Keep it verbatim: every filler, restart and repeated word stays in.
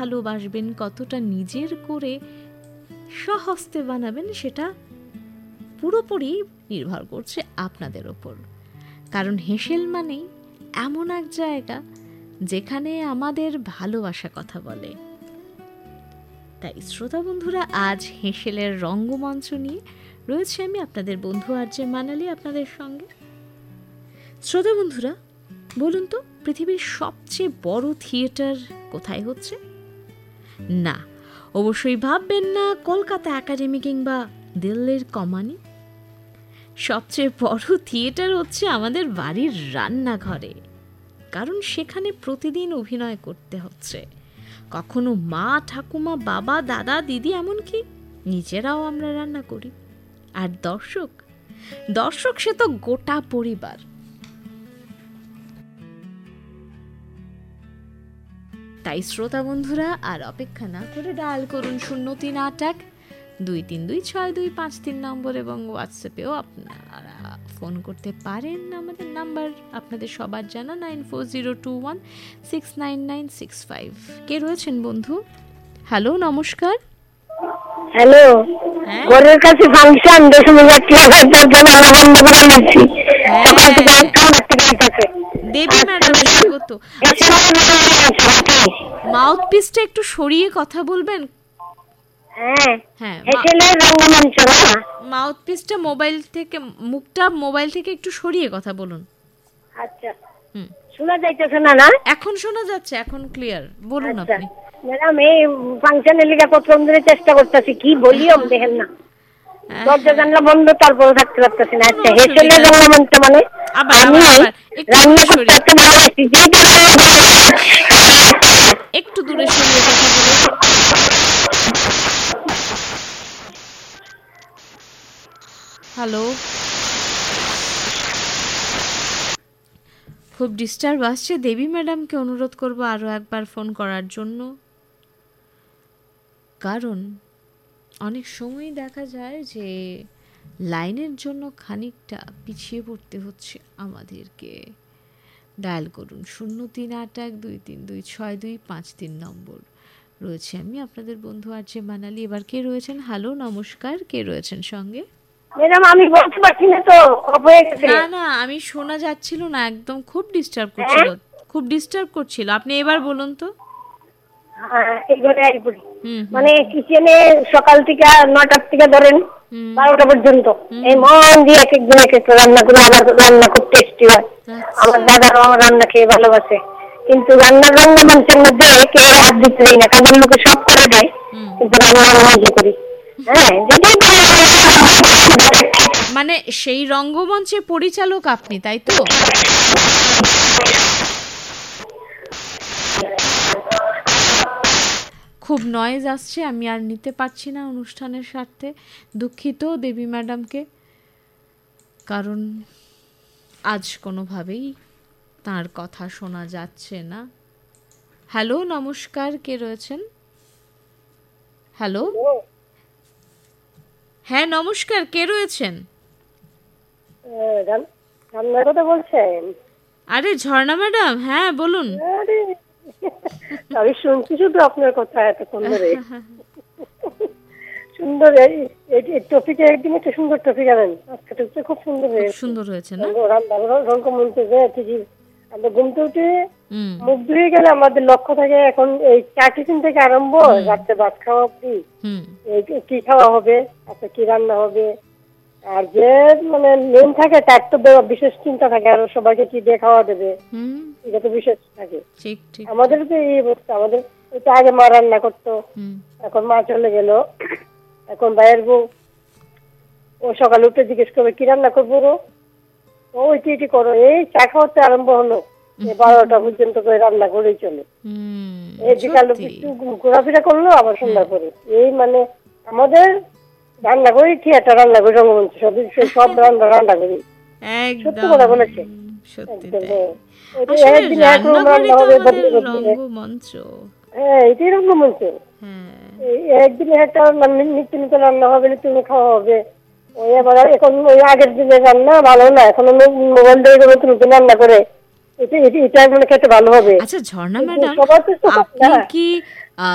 ভালোবাসবেন, কতটা নিজের করে স্বহস্তে বানাবেন, সেটা পুরোপুরি নির্ভর করছে আপনাদের ওপর। কারণ হেসেল মানেই এমন এক জায়গা যেখানে আমাদের ভালোবাসা কথা বলে। তাই শ্রোতা বন্ধুরা, আজ হেসেলের রঙ্গমঞ্চ নিয়ে রয়েছে আমি আপনাদের বন্ধু আর যে মানালি আপনাদের সঙ্গে। শ্রোতা বন্ধুরা, বলুন তো পৃথিবীর সবচেয়ে বড় থিয়েটার কোথায় হচ্ছে? না, অবশ্যই ভাববেন না কলকাতা একাডেমি কিংবা দিল্লির কমানি। সবচেয়ে বড় থিয়েটার হচ্ছে আমাদের বাড়ির রান্নাঘরে। কারণ সেখানে প্রতিদিন অভিনয় করতে হচ্ছে। কখনো মা, ঠাকুমা, বাবা, দাদা, দিদি, এমনকি নিজেরাও আমরা রান্না করি। আর দর্শক দর্শক সে তো গোটা পরিবার। তাই শ্রোতা বন্ধুরা, আর অপেক্ষা না করে ডায়াল করুন শূন্য তিন আট এক দুই তিন দুই ছয় দুই পাঁচ তিন নম্বর, এবং হোয়াটসঅ্যাপেও আপনারা ফোন করতে পারেন। আমাদের নাম্বার আপনাদের সবার জানা, nine four zero two one six nine nine six five. কে রয়েছেন বন্ধু? হ্যালো, নমস্কার। হ্যালো, ঘরের কাছে ফাংশন দেবী ম্যাডাম স্বাগত। মাউথ পিসটা একটু সরিয়ে কথা বলবেন? হ্যাঁ হ্যাঁ, মাউথ পিসটা মোবাইল থেকে, মুখটা মোবাইল থেকে একটু সরিয়ে কথা বলুন। আচ্ছা, হুম, শোনা যাইতেছে না? না, এখন শোনা যাচ্ছে, এখন ক্লিয়ার। বলুন আপনি। ম্যাডাম, এই ফাংশনের লিগে প্রথম দিনে চেষ্টা করতেছি, কি বলিও দেখেন না, দরজা জানলা বন্ধ, তারপরে থাকতে পারতেছি না। আচ্ছা, হেসেলের রঙ্গমঞ্চ মানে আমি রান্না করতে ভালোবাসি। একটু দূরে সরিয়ে কথা বলুন। হ্যালো, খুব ডিস্টার্ব আসছে। দেবী ম্যাডামকে অনুরোধ করব আরও একবার ফোন করার জন্য। কারণ অনেক সময় দেখা যায় যে লাইনের জন্য খানিকটা পিছিয়ে পড়তে হচ্ছে আমাদেরকে। ডায়াল করুন শূন্য তিন আট এক দুই তিন দুই ছয় দুই পাঁচ তিন নম্বর। রয়েছে আমি আপনাদের বন্ধু আর যে মানালি। এবার কে রয়েছেন? হ্যালো, নমস্কার। কে রয়েছেন সঙ্গে? ম্যাডাম, আমি বলতে পারছি না তো, অফ হয়ে গেছে। না না, আমি শোনা যাচ্ছিল না একদম, খুব ডিস্টার্ব করছিল, খুব ডিস্টার্ব করছিল। আপনি এবার বলুন তো। মানে কিচেনে সকাল থেকে নটার থেকে ধরেন বারোটা পর্যন্ত এই মন দিয়ে এক একদিন এক একটা রান্না করে, আমার রান্না খুব টেস্টি হয়। আমার দাদারাও আমার রান্না খেয়ে ভালোবাসে। কিন্তু রান্নার রান্না মানুষের মধ্যে কেউ হাত দিতে দেয় না, কাজের লোকে সব করে দেয়, কিন্তু রান্না মজা করি। হ্যাঁ, মানে সেই রঙ্গমঞ্চের পরিচালক আপনি, তাই তো? খুব নয়েজ আসছে, আমি আর নিতে পারছি না অনুষ্ঠানের স্বার্থে। দুঃখিত দেবী ম্যাডামকে, কারণ আজ কোনোভাবেই তার কথা শোনা যাচ্ছে না। হ্যালো, নমস্কার। কে রয়েছেন? হ্যালো, হ্যাঁ নমস্কার, কে রয়েছেন? রান্নার কথা বলছেন? আরে ঝর্ণা ম্যাডাম, হ্যাঁ বলুন। আমি শুনছি শুধু আপনার কথা এতক্ষণ ধরে। সুন্দর এই টপিকে, একদিন একটা সুন্দর টপিক আনেন। আজকে টপিকটা খুব সুন্দর হয়েছে। সুন্দর হয়েছে না? রঙ্গমঞ্চে ঠিকই আমরা ঘুমতে উঠে মুখ ধুয়ে গেলে আমাদের লক্ষ্য থাকে এখন এই চা টিফিন থেকে আরম্ভ রাত্রে ভাত খাওয়া অব্দি কি খাওয়া হবে, আচ্ছা কি রান্না হবে, আর যে মানে মেন থাকে তার তো বিশেষ চিন্তা থাকে, আর সবাইকে কি দিয়ে খাওয়া দেবে, এটা তো বিশেষ থাকে। আমাদের তো এই অবস্থা। আমাদের আগে মা রান্না করতো, এখন মা চলে গেল, এখন ভাইয়ের বউ, ও সকালে উঠে জিজ্ঞেস করবে কি রান্না করবো, ওইটি এটি করো, এই চা খাওয়াতে আরম্ভ হলো বারোটা পর্যন্ত করে রান্না করেই চলে। এই বিকাল একটু ঘোরাফেরা করলো, আবার সন্ধ্যা করে। এই মানে আমাদের রান্না করি, থিয়েটার রান্না করি, রঙ্গমঞ্চ সব রান্না রান্না করি। সত্যি কথা বলেছে। হ্যাঁ, এটাই রঙ্গমঞ্চ। একদিন একটা নিত্য নিত্য রান্না হবে, তুমি খাওয়া হবে। ওই আবার এখন ওই আগের দিনের রান্না ভালো না, এখন মোবাইল দিয়ে নতুন নতুন রান্না করে, এটা মানে খেতে ভালো হবে। আচ্ছা ঝর্ণা ম্যাডাম, আপনি কি